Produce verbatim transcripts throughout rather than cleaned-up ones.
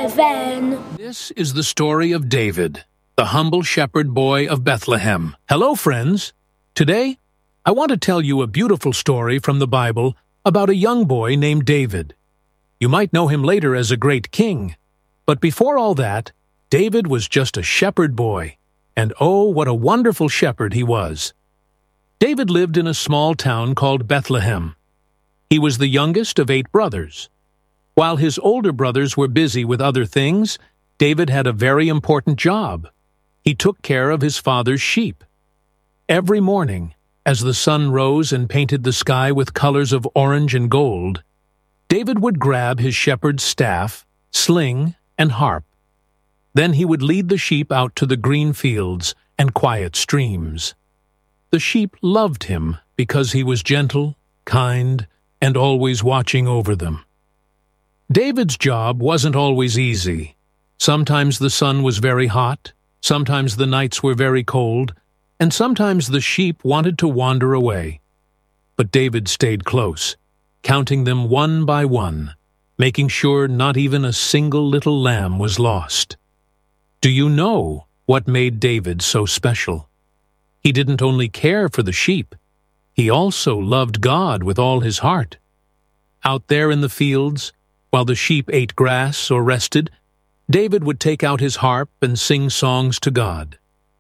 heaven. This is the story of David, the humble shepherd boy of Bethlehem. Hello, friends. Today, I want to tell you a beautiful story from the Bible about a young boy named David. You might know him later as a great king, but before all that, David was just a shepherd boy, and oh, what a wonderful shepherd he was. David lived in a small town called Bethlehem. He was the youngest of eight brothers. While his older brothers were busy with other things, David had a very important job. He took care of his father's sheep. Every morning, as the sun rose and painted the sky with colors of orange and gold, David would grab his shepherd's staff, sling, and harp. Then he would lead the sheep out to the green fields and quiet streams. The sheep loved him because he was gentle, kind, and always watching over them. David's job wasn't always easy. Sometimes the sun was very hot, sometimes the nights were very cold, and sometimes the sheep wanted to wander away. But David stayed close, counting them one by one, making sure not even a single little lamb was lost. Do you know what made David so special? He didn't only care for the sheep, he also loved God with all his heart. Out there in the fields, while the sheep ate grass or rested, David would take out his harp and sing songs to God.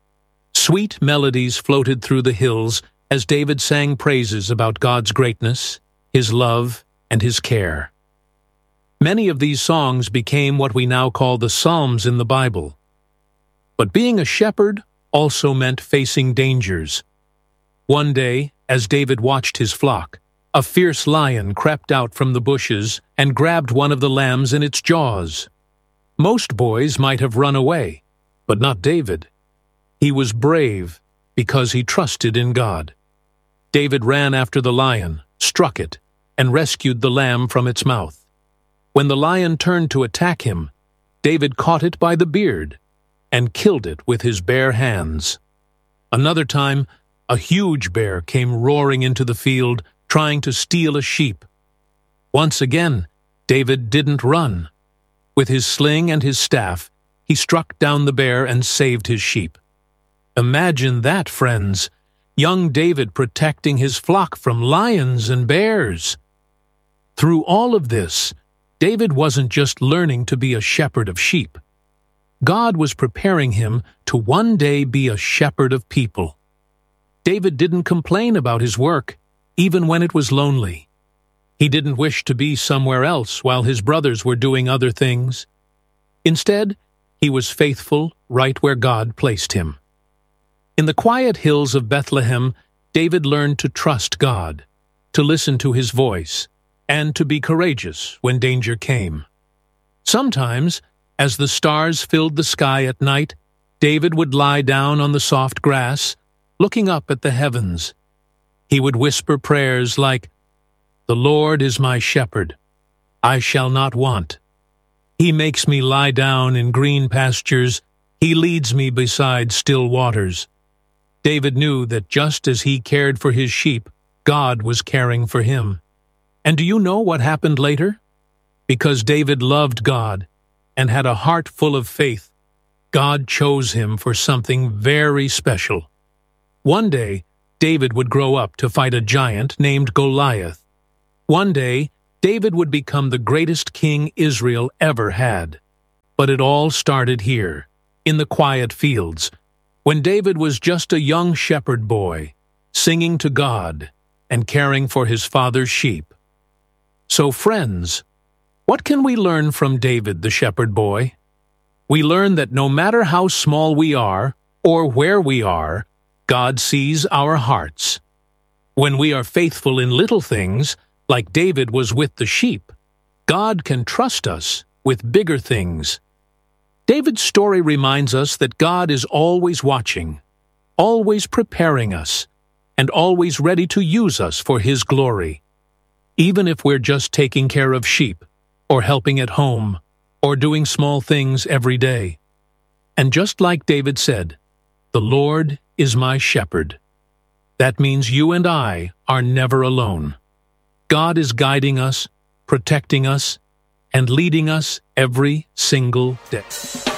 Sweet melodies floated through the hills as David sang praises about God's greatness, his love, and his care. Many of these songs became what we now call the Psalms in the Bible. But being a shepherd also meant facing dangers. One day, as David watched his flock, a fierce lion crept out from the bushes and grabbed one of the lambs in its jaws. Most boys might have run away, but not David. He was brave because he trusted in God. David ran after the lion, struck it, and rescued the lamb from its mouth. When the lion turned to attack him, David caught it by the beard and killed it with his bare hands. Another time, a huge bear came roaring into the field, trying to steal a sheep. Once again, David didn't run. With his sling and his staff, he struck down the bear and saved his sheep. Imagine that, friends, young David protecting his flock from lions and bears. Through all of this, David wasn't just learning to be a shepherd of sheep. God was preparing him to one day be a shepherd of people. David didn't complain about his work, even when it was lonely. He didn't wish to be somewhere else while his brothers were doing other things. Instead, he was faithful right where God placed him. In the quiet hills of Bethlehem, David learned to trust God, to listen to his voice, and to be courageous when danger came. Sometimes, as the stars filled the sky at night, David would lie down on the soft grass, looking up at the heavens. He would whisper prayers like, "The Lord is my shepherd. I shall not want. He makes me lie down in green pastures. He leads me beside still waters." David knew that just as he cared for his sheep, God was caring for him. And do you know what happened later? Because David loved God and had a heart full of faith, God chose him for something very special. One day, David would grow up to fight a giant named Goliath. One day, David would become the greatest king Israel ever had. But it all started here, in the quiet fields, when David was just a young shepherd boy, singing to God and caring for his father's sheep. So, friends, what can we learn from David the shepherd boy? We learn that no matter how small we are or where we are, God sees our hearts. When we are faithful in little things, like David was with the sheep, God can trust us with bigger things. David's story reminds us that God is always watching, always preparing us, and always ready to use us for His glory. Even if we're just taking care of sheep, or helping at home, or doing small things every day. And just like David said, "The Lord is my shepherd." That means you and I are never alone. God is guiding us, protecting us, and leading us every single day.